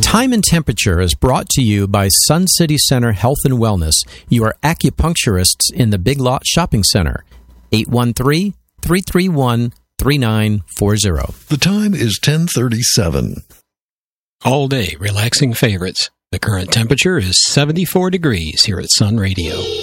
Time and Temperature is brought to you by Sun City Center Health and Wellness, your acupuncturists in the Big Lot Shopping Center. 813-331-3940. The time is 10:37. All day relaxing favorites. The current temperature is 74 degrees here at Sun Radio.